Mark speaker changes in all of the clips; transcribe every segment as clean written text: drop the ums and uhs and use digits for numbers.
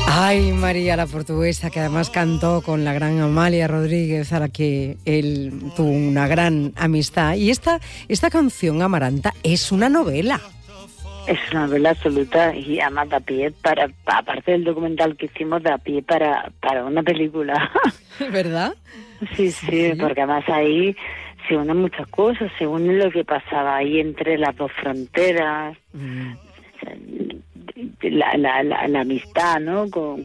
Speaker 1: Ay, María la Portuguesa, que además cantó con la gran Amalia Rodríguez, a la que él tuvo una gran amistad. Y esta canción, Amaranta, es una novela.
Speaker 2: Es una novela absoluta y además da pie para, aparte del documental que hicimos, da pie para una película.
Speaker 1: ¿Verdad?
Speaker 2: Sí, porque además ahí se unen muchas cosas, se une lo que pasaba ahí entre las dos fronteras, la amistad, ¿no?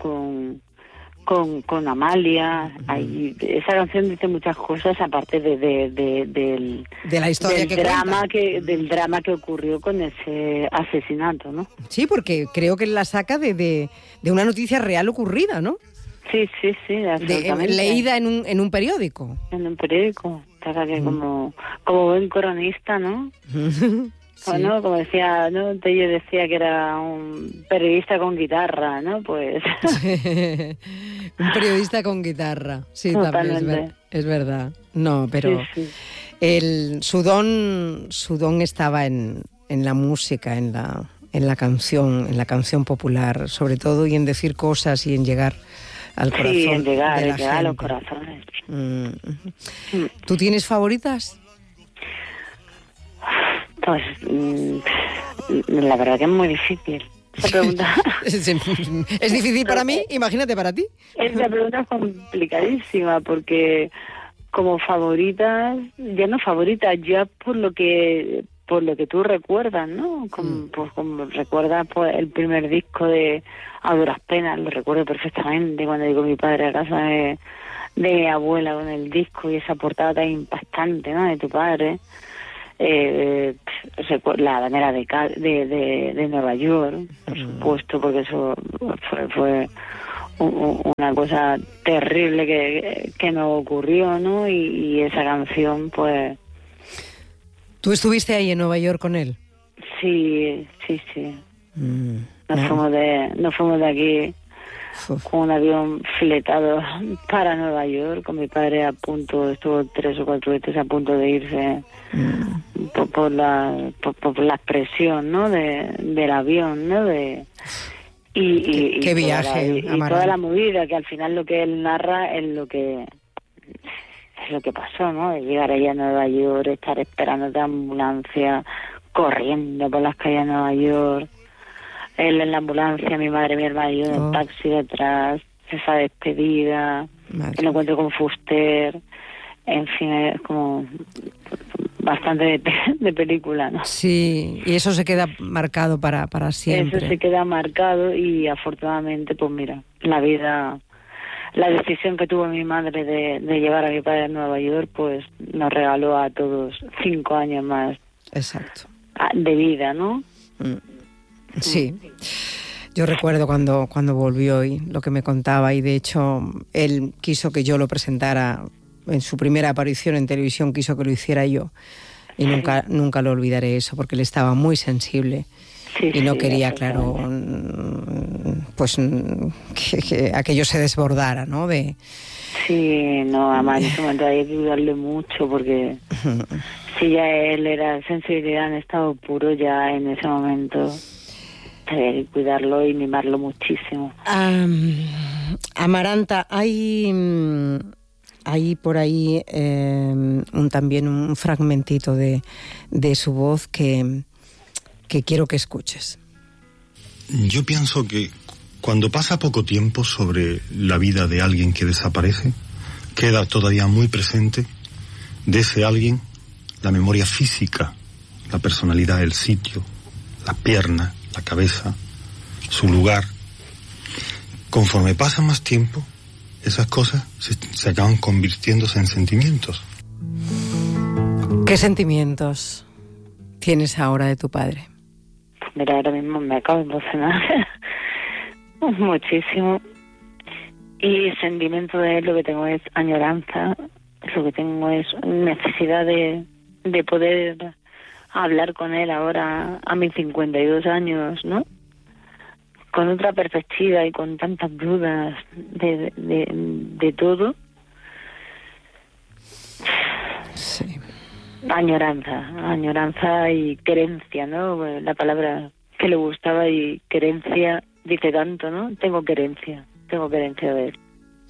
Speaker 2: Con Amalia. Ahí, esa canción dice muchas cosas aparte de la historia del drama que ocurrió con ese asesinato, ¿no?
Speaker 1: Sí, porque creo que la saca de una noticia real ocurrida, ¿no?
Speaker 2: Sí, absolutamente.
Speaker 1: Leída en un periódico.
Speaker 2: En un periódico, para que como buen coronista, ¿no? Sí. ¿No? Como decía, ¿no? Tello decía que era un periodista con guitarra, ¿no? Pues...
Speaker 1: un periodista con guitarra, sí,
Speaker 2: totalmente.
Speaker 1: También es verdad. No, pero
Speaker 2: sí.
Speaker 1: Su don estaba en la música, en la canción popular, sobre todo, y en decir cosas y en llegar al corazón.
Speaker 2: Sí, en llegar
Speaker 1: de la gente.
Speaker 2: A los corazones.
Speaker 1: ¿Tú tienes favoritas?
Speaker 2: Pues la verdad que es muy difícil esa pregunta.
Speaker 1: ¿Es difícil para mí? Imagínate para ti.
Speaker 2: Esa pregunta es complicadísima porque como favoritas, ya no favoritas, ya por lo que tú recuerdas, ¿no? Como recuerdas pues, el primer disco de A Duras Penas, lo recuerdo perfectamente cuando llegó mi padre a casa de mi abuela con el disco y esa portada tan impactante, ¿no? De tu padre. La bandera de Nueva York, por supuesto, porque eso fue una cosa terrible que nos ocurrió, ¿no? Y esa canción, pues...
Speaker 1: ¿Tú estuviste ahí en Nueva York con él?
Speaker 2: Sí. Nos fuimos de aquí con un avión fletado para Nueva York, con mi padre estuvo 3 o 4 veces a punto de irse por la expresión, ¿no? del avión, ¿no?
Speaker 1: Qué viaje,
Speaker 2: y toda la movida, que al final lo que él narra es lo que pasó, ¿no? De llegar allá a Nueva York, estar esperando de ambulancia, corriendo por las calles de Nueva York, él en la ambulancia, mi madre, mi hermano y yo en el taxi detrás, esa despedida, el encuentro con Fuster, en fin, es como bastante de película, ¿no?
Speaker 1: Sí, y eso se queda marcado para siempre.
Speaker 2: Eso se queda marcado y afortunadamente, pues mira, la decisión que tuvo mi madre de llevar a mi padre a Nueva York, pues nos regaló a todos 5 años más.
Speaker 1: Exacto.
Speaker 2: De vida, ¿no?
Speaker 1: Sí. Yo recuerdo cuando volvió y lo que me contaba, y de hecho él quiso que yo lo presentara en su primera aparición en televisión, quiso que lo hiciera yo, y nunca lo olvidaré eso, porque él estaba muy sensible. Y no quería, claro, pues que aquello se desbordara, ¿no?
Speaker 2: Sí, no, además en ese momento hay que cuidarle mucho, porque si ya él era sensibilidad en estado puro, ya en ese momento había que cuidarlo y mimarlo muchísimo.
Speaker 1: Amaranta, hay por ahí también un fragmentito de su voz que quiero que escuches.
Speaker 3: Yo pienso que cuando pasa poco tiempo sobre la vida de alguien que desaparece, queda todavía muy presente de ese alguien la memoria física, la personalidad, el sitio, la pierna, la cabeza, su lugar. Conforme pasa más tiempo, esas cosas se acaban convirtiéndose en sentimientos.
Speaker 1: ¿Qué sentimientos tienes ahora de tu padre?
Speaker 2: Mira, ahora mismo me acabo de emocionar muchísimo. Y sentimiento de él, lo que tengo es añoranza, lo que tengo es necesidad de poder hablar con él ahora a mis 52 años, ¿no? Con otra perspectiva y con tantas dudas de todo.
Speaker 1: Sí.
Speaker 2: Añoranza y querencia, ¿no? La palabra que le gustaba, y querencia dice tanto, ¿no? Tengo querencia de él.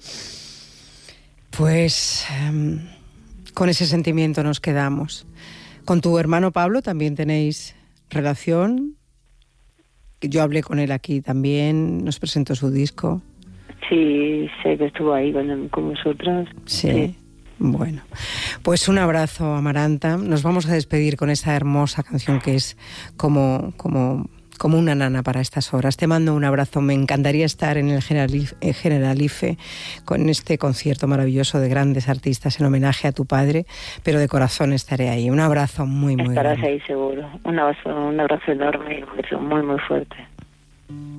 Speaker 1: Pues con ese sentimiento nos quedamos. ¿Con tu hermano Pablo también tenéis relación? Yo hablé con él aquí también, nos presentó su disco.
Speaker 2: Sí, sé que estuvo ahí con vosotras.
Speaker 1: Sí. Bueno, pues un abrazo, Amaranta. Nos vamos a despedir con esta hermosa canción que es como una nana para estas horas. Te mando un abrazo. Me encantaría estar en el Generalife con este concierto maravilloso de grandes artistas en homenaje a tu padre, pero de corazón estaré ahí. Un abrazo muy, muy grande.
Speaker 2: Estarás ahí seguro. Un abrazo enorme y un beso muy, muy fuerte.